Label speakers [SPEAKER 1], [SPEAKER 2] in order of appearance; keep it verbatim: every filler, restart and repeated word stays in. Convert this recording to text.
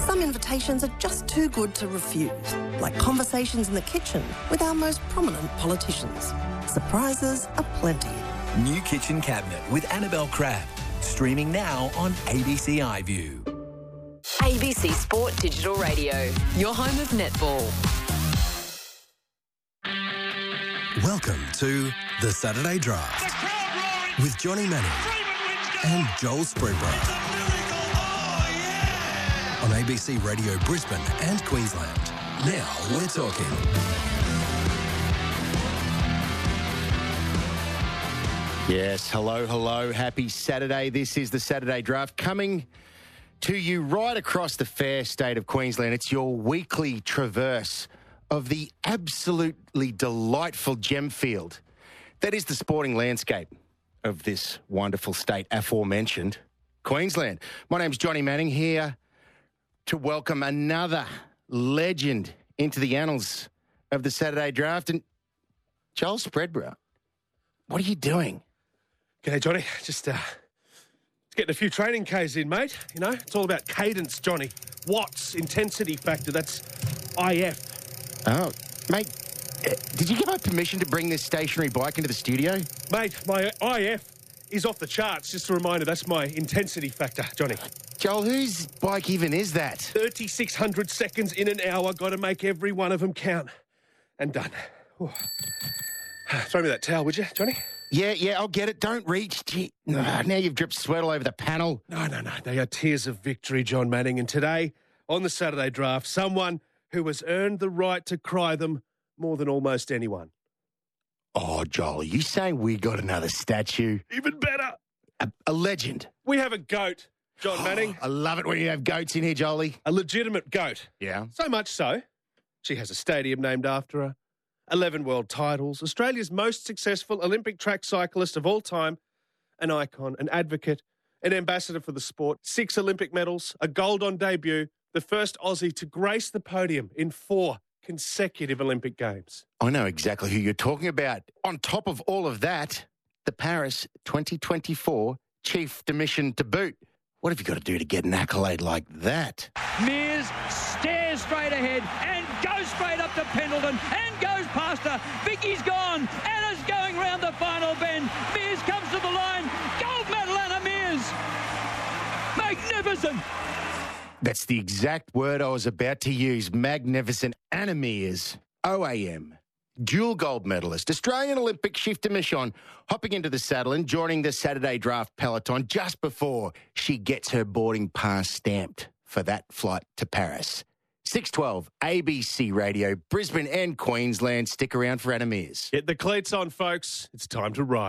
[SPEAKER 1] Some invitations are just too good to refuse, like conversations in the kitchen with our most prominent politicians. Surprises aplenty.
[SPEAKER 2] New Kitchen Cabinet with Annabelle Crabb. Streaming now on A B C iView.
[SPEAKER 3] A B C Sport Digital Radio, your home of netball.
[SPEAKER 4] Welcome to The Saturday Draft with Johnny Manning and Joel Spreadborough on A B C Radio Brisbane and Queensland. Now we're talking.
[SPEAKER 5] Yes, hello, hello. Happy Saturday. This is The Saturday Draft coming to you right across the fair state of Queensland. It's your weekly traverse of the absolutely delightful gem field that is the sporting landscape of this wonderful state aforementioned, Queensland. My name's Johnny Manning, here to welcome another legend into the annals of the Saturday Draft. And Joel Spreadborough, what are you doing?
[SPEAKER 6] G'day, Johnny. Just uh, getting a few training Ks in, mate. You know, it's all about cadence, Johnny. Watts, intensity factor, that's I F.
[SPEAKER 5] Oh, mate, uh, did you give out permission to bring this stationary bike into the studio?
[SPEAKER 6] Mate, my I F is off the charts. Just a reminder, that's my intensity factor, Johnny.
[SPEAKER 5] Joel, whose bike even is that?
[SPEAKER 6] thirty-six hundred seconds in an hour. Got to make every one of them count. And done. Ooh. Throw me that towel, would you, Johnny?
[SPEAKER 5] Yeah, yeah, I'll get it. Don't reach. Gee, ah, now you've dripped sweat all over the panel.
[SPEAKER 6] No, no, no. They are tears of victory, John Manning. And today, on the Saturday Draft, someone who has earned the right to cry them more than almost anyone.
[SPEAKER 5] Oh, Joel, are you saying we got another statue?
[SPEAKER 6] Even better.
[SPEAKER 5] A, a legend.
[SPEAKER 6] We have a goat, John Manning.
[SPEAKER 5] I love it when you have goats in here, Jolie.
[SPEAKER 6] A legitimate goat.
[SPEAKER 5] Yeah.
[SPEAKER 6] So much so, she has a stadium named after her, eleven world titles, Australia's most successful Olympic track cyclist of all time, an icon, an advocate, an ambassador for the sport, six Olympic medals, a gold on debut, the first Aussie to grace the podium in four consecutive Olympic Games.
[SPEAKER 5] I know exactly who you're talking about. On top of all of that, the Paris twenty twenty-four Chief de Mission to boot. What have you got to do to get an accolade like that?
[SPEAKER 7] Mears stares straight ahead and goes straight up to Pendleton and goes past her. Vicky's gone. Anna's going round the final bend. Mears comes to the line. Gold medal, Anna Mears. Magnificent.
[SPEAKER 5] That's the exact word I was about to use. Magnificent. Anna Mears, O A M, dual gold medalist, Australian Olympic shift to mission, hopping into the saddle and joining the Saturday Draft peloton just before she gets her boarding pass stamped for that flight to Paris. six twelve A B C Radio, Brisbane and Queensland. Stick around for Anna Mears.
[SPEAKER 6] Get the cleats on, folks. It's time to ride.